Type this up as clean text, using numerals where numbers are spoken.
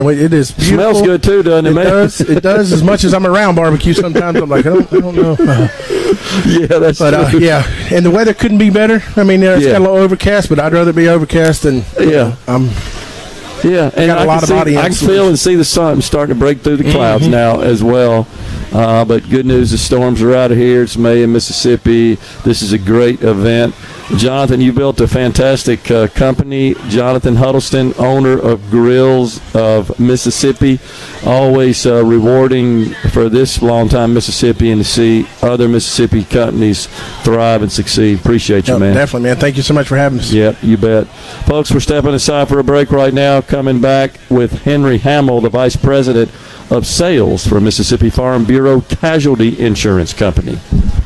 It is beautiful. Smells good too, doesn't it, man? It does. As much as I'm around barbecue, sometimes I'm like, I don't know. Yeah, that's true. Yeah, and the weather couldn't be better. I mean, it's got a little overcast, but I'd rather it be overcast than Yeah, and got a lot of audience. I can feel and see the sun starting to break through the clouds now as well. But good news, the storms are out of here. It's May in Mississippi. This is a great event. Jonathan, you built a fantastic company. Jonathan Huddleston, owner of Grills of Mississippi. Always rewarding for this long-time Mississippi and to see other Mississippi companies thrive and succeed. Appreciate you, man. Definitely, man. Thank you so much for having us. Yep, you bet. Folks, we're stepping aside for a break right now. Coming back with Henry Hamill, the Vice President of Sales for Mississippi Farm Bureau Casualty Insurance Company.